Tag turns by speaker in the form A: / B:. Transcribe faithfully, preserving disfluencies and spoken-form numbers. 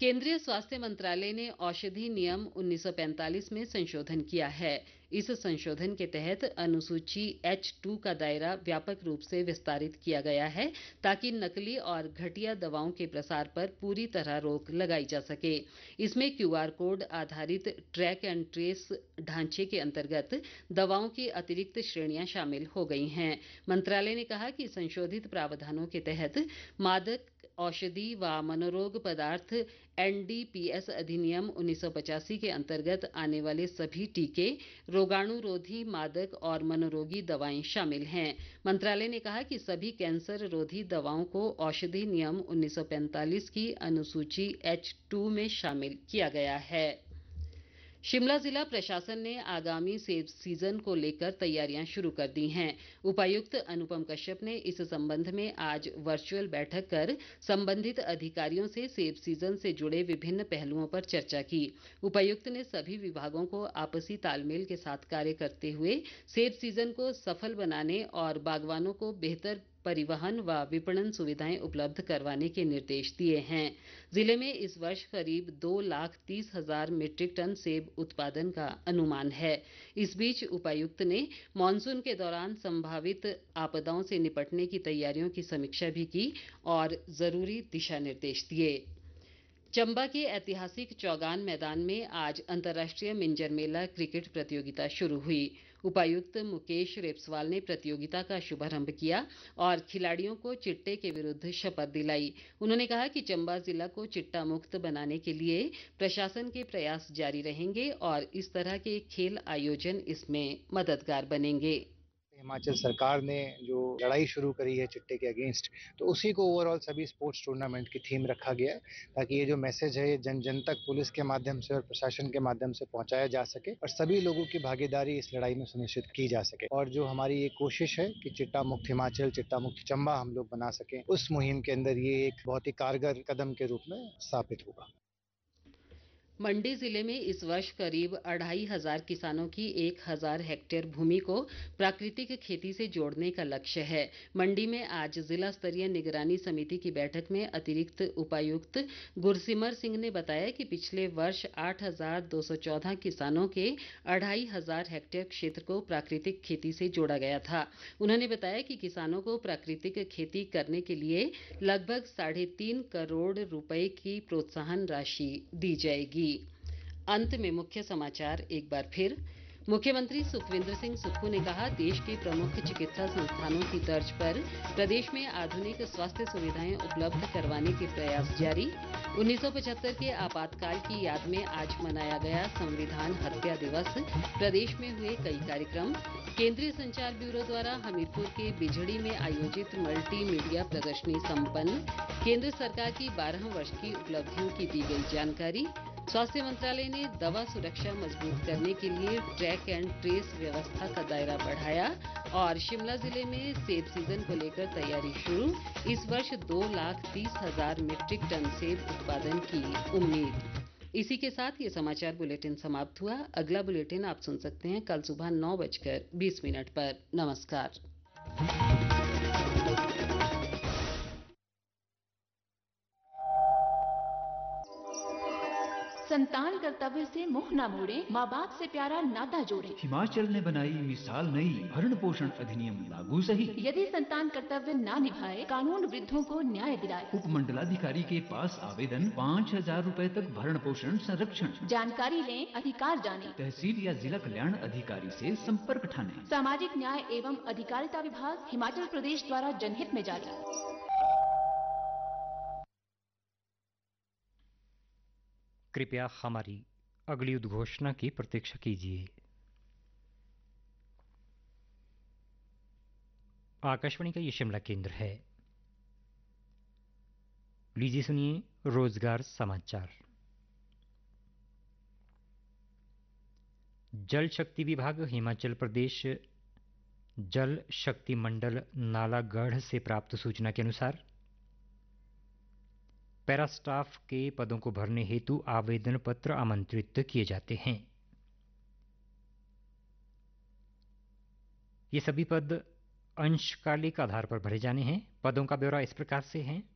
A: केंद्रीय स्वास्थ्य मंत्रालय ने औषधि नियम उन्नीस सौ पैंतालीस में संशोधन किया है। इस संशोधन के तहत अनुसूची एच टू का दायरा व्यापक रूप से विस्तारित किया गया है ताकि नकली और घटिया दवाओं के प्रसार पर पूरी तरह रोक लगाई जा सके। इसमें क्यूआर कोड आधारित ट्रैक एंड ट्रेस ढांचे के अंतर्गत दवाओं की अतिरिक्त श्रेणियां शामिल हो गई हैं। मंत्रालय ने कहा कि संशोधित प्रावधानों के तहत मादक औषधि व मनोरोग पदार्थ एनडीपीएस अधिनियम उन्नीस सौ पचासी के अंतर्गत आने वाले सभी टीके, रोगाणुरोधी मादक और मनोरोगी दवाएं शामिल हैं। मंत्रालय ने कहा कि सभी कैंसर रोधी दवाओं को औषधि नियम उन्नीस सौ पैंतालीस की अनुसूची एच टू में शामिल किया गया है। शिमला जिला प्रशासन ने आगामी सेब सीजन को लेकर तैयारियां शुरू कर दी हैं। उपायुक्त अनुपम कश्यप ने इस संबंध में आज वर्चुअल बैठक कर संबंधित अधिकारियों से सेब सीजन से जुड़े विभिन्न पहलुओं पर चर्चा की। उपायुक्त ने सभी विभागों को आपसी तालमेल के साथ कार्य करते हुए सेब सीजन को सफल बनाने और बागवानों को बेहतर परिवहन व विपणन सुविधाएं उपलब्ध करवाने के निर्देश दिए हैं। जिले में इस वर्ष करीब दो लाख तीस हजार मीट्रिक टन सेब उत्पादन का अनुमान है। इस बीच उपायुक्त ने मानसून के दौरान संभावित आपदाओं से निपटने की तैयारियों की समीक्षा भी की और जरूरी दिशा निर्देश दिए। चंबा के ऐतिहासिक चौगान मैदान में आज अंतर्राष्ट्रीय मिंजर मेला क्रिकेट प्रतियोगिता शुरू हुई। उपायुक्त मुकेश रेपस्वाल ने प्रतियोगिता का शुभारंभ किया और खिलाड़ियों को चिट्टे के विरुद्ध शपथ दिलाई। उन्होंने कहा कि चंबा जिला को चिट्टा मुक्त बनाने के लिए प्रशासन के प्रयास जारी रहेंगे और इस तरह के खेल आयोजन इसमें मददगार बनेंगे।
B: हिमाचल सरकार ने जो लड़ाई शुरू करी है चिट्टे के अगेंस्ट, तो उसी को ओवरऑल सभी स्पोर्ट्स टूर्नामेंट की थीम रखा गया है ताकि ये जो मैसेज है ये जन जन तक पुलिस के माध्यम से और प्रशासन के माध्यम से पहुंचाया जा सके और सभी लोगों की भागीदारी इस लड़ाई में सुनिश्चित की जा सके। और जो हमारी ये कोशिश है कि चिट्टा मुक्त हिमाचल, चिट्टा मुक्त चंबा हम लोग बना सकें, उस मुहिम के अंदर ये एक बहुत ही कारगर कदम के रूप में स्थापित होगा।
A: मंडी जिले में इस वर्ष करीब अढ़ाई हजार किसानों की एक हजार हेक्टेयर भूमि को प्राकृतिक खेती से जोड़ने का लक्ष्य है। मंडी में आज जिला स्तरीय निगरानी समिति की बैठक में अतिरिक्त उपायुक्त गुरसिमर सिंह ने बताया कि पिछले वर्ष आठ हजार दो सौ चौदह किसानों के अढ़ाई हजार हेक्टेयर क्षेत्र को प्राकृतिक खेती से जोड़ा गया था। उन्होंने बताया कि किसानों को प्राकृतिक खेती करने के लिए लगभग साढ़े तीन करोड़ रुपए की प्रोत्साहन राशि दी जाएगी। अंत में मुख्य समाचार एक बार फिर। मुख्यमंत्री सुखविंदर सिंह सुक्खू ने कहा, देश के प्रमुख चिकित्सा संस्थानों की तर्ज पर प्रदेश में आधुनिक स्वास्थ्य सुविधाएं उपलब्ध करवाने के प्रयास जारी। उन्नीस सौ पचहत्तर के आपातकाल की याद में आज मनाया गया संविधान हत्या दिवस। प्रदेश में हुए कई कार्यक्रम। केंद्रीय संचार ब्यूरो द्वारा हमीरपुर के बिझड़ी में आयोजित मल्टी मीडिया प्रदर्शनी संपन्न। केंद्र सरकार की बारह वर्ष की उपलब्धियों की दी गई जानकारी। स्वास्थ्य मंत्रालय ने दवा सुरक्षा मजबूत करने के लिए ट्रैक एंड ट्रेस व्यवस्था का दायरा बढ़ाया और शिमला जिले में सेब सीजन को लेकर तैयारी शुरू। इस वर्ष दो लाख तीस हजार मीट्रिक टन सेब उत्पादन की उम्मीद। इसी के साथ ये समाचार बुलेटिन समाप्त हुआ। अगला बुलेटिन आप सुन सकते हैं कल सुबह नौ बजकर बीस मिनट पर। नमस्कार।
C: संतान कर्तव्य से मुंह न मोड़े, माँ बाप से प्यारा नाता जोड़े।
D: हिमाचल ने बनाई मिसाल नई, भरण पोषण अधिनियम लागू सही।
C: यदि संतान कर्तव्य ना निभाए, कानून वृद्धों को न्याय दिलाए।
D: उपमंडलाधिकारी के पास आवेदन, पाँच हजार रूपए तक भरण पोषण संरक्षण।
C: जानकारी लें, अधिकार जाने।
D: तहसील या जिला कल्याण अधिकारी से संपर्क ठाने।
C: सामाजिक न्याय एवं अधिकारिता विभाग, हिमाचल प्रदेश द्वारा जनहित में जारी।
E: कृपया हमारी अगली उद्घोषणा की प्रतीक्षा कीजिए। आकाशवाणी का ये शिमला केंद्र है। लीजिए सुनिए रोजगार समाचार। जल शक्ति विभाग हिमाचल प्रदेश जल शक्ति मंडल नालागढ़ से प्राप्त सूचना के अनुसार पैरा स्टाफ के पदों को भरने हेतु आवेदन पत्र आमंत्रित किए जाते हैं। ये सभी पद अंशकालिक आधार पर भरे जाने हैं। पदों का ब्यौरा इस प्रकार से है।